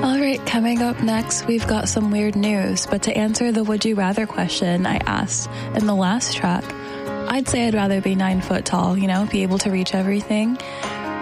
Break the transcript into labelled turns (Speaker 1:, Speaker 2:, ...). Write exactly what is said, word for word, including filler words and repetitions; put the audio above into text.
Speaker 1: All right, coming up next, we've got some weird news. But to answer the would you rather question I asked in the last track, I'd say I'd rather be nine foot tall, you know, be able to reach everything.